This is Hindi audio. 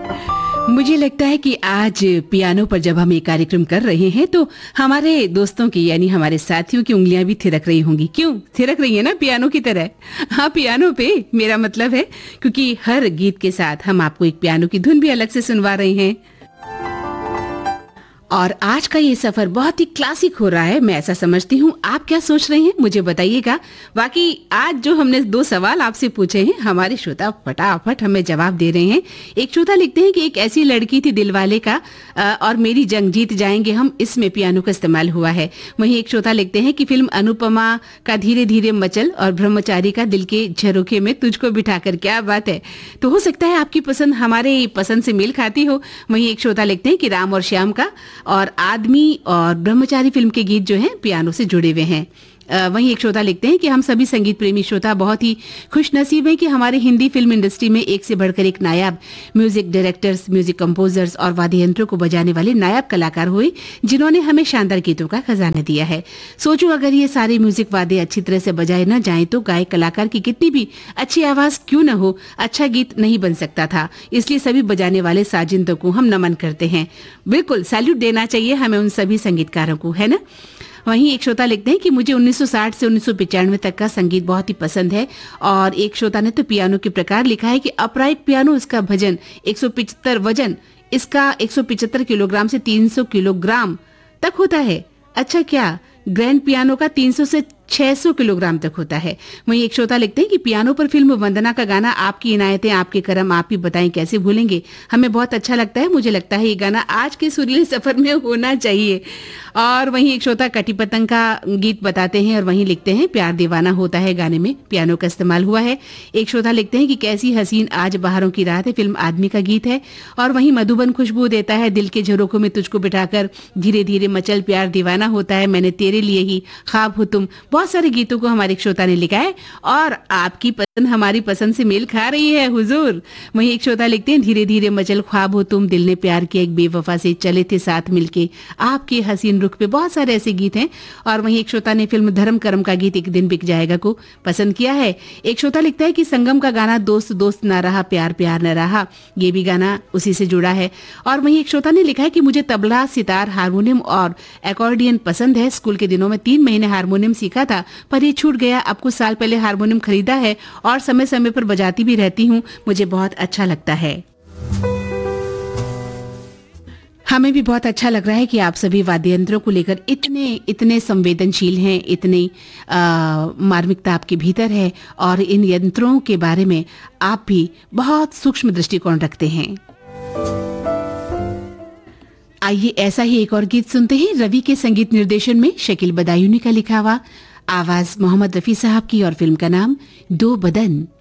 मुझे लगता है कि आज पियानो पर जब हम ये कार्यक्रम कर रहे हैं तो हमारे दोस्तों की यानी हमारे साथियों की उंगलियां भी थिरक रही होंगी। क्यों थिरक रही है ना, पियानो की तरह। हाँ, पियानो पे मेरा मतलब है, क्योंकि हर गीत के साथ हम आपको एक पियानो की धुन भी अलग से सुनवा रहे हैं। और आज का ये सफर बहुत ही क्लासिक हो रहा है, मैं ऐसा समझती हूँ। आप क्या सोच रहे हैं मुझे बताइएगा। बाकी आज जो हमने 2 सवाल आपसे पूछे हैं, हमारे श्रोता फटाफट हमें जवाब दे रहे हैं। एक श्रोता लिखते हैं कि एक ऐसी लड़की थी दिलवाले का और मेरी जंग जीत जाएंगे हम, इसमें पियानो का इस्तेमाल हुआ है। वहीं एक श्रोता लिखते हैं कि फिल्म अनुपमा का धीरे धीरे मचल और ब्रह्मचारी का दिल के झरोखे में तुझको बिठाकर। क्या बात है। तो हो सकता है आपकी पसंद हमारे पसंद से मेल खाती हो। वहीं एक श्रोता लिखते हैं कि राम और श्याम का और आदमी और ब्रह्मचारी फिल्म के गीत जो हैं पियानो से जुड़े हुए हैं। वहीं एक श्रोता लिखते हैं कि हम सभी संगीत प्रेमी श्रोता बहुत ही खुशनसीब हैं कि हमारे हिंदी फिल्म इंडस्ट्री में एक से बढ़कर एक नायाब म्यूजिक डायरेक्टर्स, म्यूजिक कंपोजर्स और वाद्य यंत्रों को बजाने वाले नायाब कलाकार हुए, जिन्होंने हमें शानदार गीतों का खजाना दिया है। सोचो अगर ये सारे म्यूजिक वाद्य अच्छी तरह से बजाए न जाए तो गायक कलाकार की कितनी भी अच्छी आवाज क्यों न हो, अच्छा गीत नहीं बन सकता था। इसलिए सभी बजाने वाले साजिंदों को हम नमन करते हैं। बिल्कुल सैल्यूट देना चाहिए हमें उन सभी संगीतकारों को, है ना। वहीं एक श्रोता लिखते हैं कि मुझे 1960 से 1995 तक का संगीत बहुत ही पसंद है। और एक श्रोता ने तो पियानो के प्रकार लिखा है कि अपराइट पियानो, इसका वजन 175 वजन इसका 175 किलोग्राम से 300 किलोग्राम तक होता है। अच्छा, क्या ग्रैंड पियानो का 300 से 600 किलोग्राम तक होता है। वहीं एक श्रोता लिखते हैं कि पियानो पर फिल्म वंदना का गाना आपकी इनायतें आपके करम आप ही बताएं कैसे भूलेंगे, हमें बहुत अच्छा लगता है। मुझे लगता है ये गाना आज के सुरीले सफर में होना चाहिए। और वहीं एक श्रोता कटी पतंग का गीत बताते हैं और वहीं लिखते हैं प्यार दीवाना होता है गाने में पियानो का इस्तेमाल हुआ है। एक श्रोता लिखते हैं कि कैसी हसीन आज बहारों की रात है, फिल्म आदमी का गीत है। और वहीं मधुबन खुशबू देता है दिल के झरोखों में तुझको बिठाकर, धीरे धीरे मचल प्यार दीवाना होता है, मैंने तेरे लिए ही, ख्वाब हो तुम। बहुत सारे गीतों को हमारे श्रोता ने लिखा है और आपकी पसंद हमारी पसंद से मेल खा रही है हुजूर। वहीं एक श्रोता लिखते हैं धीरे धीरे मचल ख्वाब हो तुम, दिल ने प्यार किया एक बेवफा से, चले थे साथ मिलके आपके हसीन रुख पे। बहुत सारे ऐसे गीत हैं। और वहीं एक श्रोता ने फिल्म धर्म कर्म का गीत एक दिन बिक जाएगा को पसंद किया है। एक श्रोता लिखता है कि संगम का गाना दोस्त दोस्त ना रहा प्यार प्यार न रहा, ये भी गाना उसी से जुड़ा है। और वहीं एक श्रोता ने लिखा है कि मुझे तबला, सितार, हारमोनियम और एकॉर्डियन पसंद है। स्कूल के दिनों में 3 महीने हारमोनियम सीखा था पर ये छूट गया। अब कुछ साल पहले हारमोनियम खरीदा है और समय समय पर बजाती भी रहती हूँ, मुझे बहुत अच्छा लगता है। हमें भी बहुत अच्छा लग रहा है कि आप सभी वाद्य यंत्रों को लेकर इतने संवेदनशील हैं, इतनी मार्मिकता आपके भीतर है और इन यंत्रों के बारे में आप भी बहुत सूक्ष्म दृष्टिकोण रखते हैं। आइए ऐसा ही एक और गीत सुनते हैं। रवि के संगीत निर्देशन में शकील बदायूनी का लिखा हुआ, आवाज मोहम्मद रफी साहब की और फिल्म का नाम दो बदन।